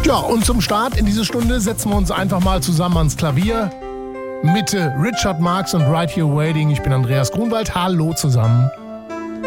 Ja, und zum Start in diese Stunde setzen wir uns einfach mal zusammen ans Klavier. Mitte Richard Marx und Right Here Waiting. Ich bin Andreas Grunwald. Hallo zusammen.